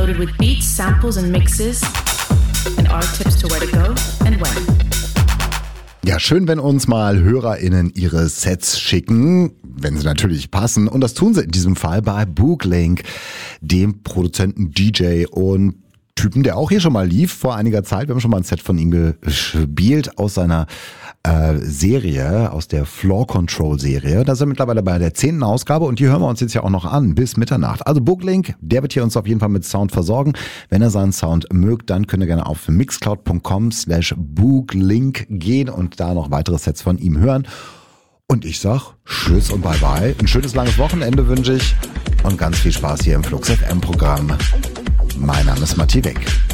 loaded with beats, samples and mixes and our tips to where to go and when. Ja, schön, wenn uns mal HörerInnen ihre Sets schicken, wenn sie natürlich passen. Und das tun sie in diesem Fall bei Booklink, dem Produzenten, DJ und Typen, der auch hier schon mal lief vor einiger Zeit. Wir haben schon mal ein Set von ihm gespielt aus seiner Serie, aus der Floor Control Serie. Da sind wir mittlerweile bei der 10. Ausgabe und die hören wir uns jetzt ja auch noch an bis Mitternacht. Also Booklink, der wird hier uns auf jeden Fall mit Sound versorgen. Wenn ihr seinen Sound mögt, dann könnt ihr gerne auf mixcloud.com/booklink gehen und da noch weitere Sets von ihm hören. Und ich sag tschüss und bye bye. Ein schönes langes Wochenende wünsche ich und ganz viel Spaß hier im Flux FM Programm. Mein Name ist Matti Weck.